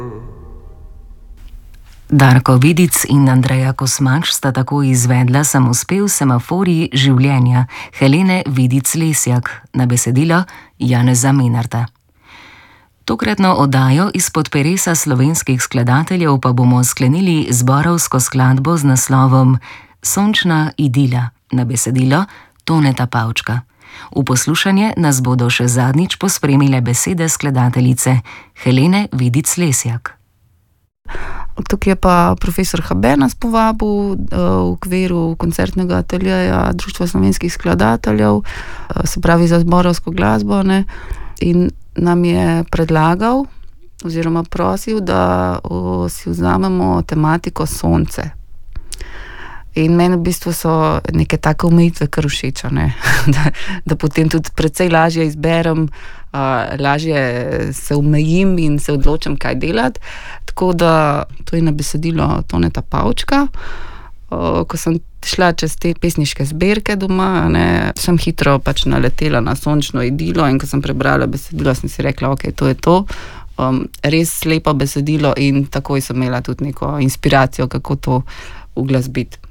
Darko Vidic in Andreja Kosmač sta tako izvedla samospev Semaforij življenja Helene Vidic-Lesjak na besedilo Janeza Menarta. Tokratno oddajo izpod peresa slovenskih skladateljev pa bomo sklenili zborovsko skladbo z naslovom Sončna idila na besedilo Toneta Pavčka. V poslušanje nas bodo še zadnjič pospremile besede skladateljice Helene Vidic-Lesjak. Tukaj je pa profesor Habe nas povabil v okviru koncertnega ateljeja Društva slovenskih skladateljev, se pravi za zborovsko glasbo, ne, in nam je predlagal oziroma prosil, da si vzamemo tematiko sonce. In meni v bistvu so neke take omejitve kar všeč, ne, da potem tudi precej lažje izberem, lažje se omejim in se odločim, kaj delati. Tako da to je na besedilo Toneta Pavčka. Ko sem šla čez te pesniške zbirke doma, ne, sem hitro pač naletela na Sončno idilo in ko sem prebrala besedilo, sem si rekla, ok, to je to. Res lepo besedilo in takoj sem imela tudi neko inspiracijo, kako to uglasbiti.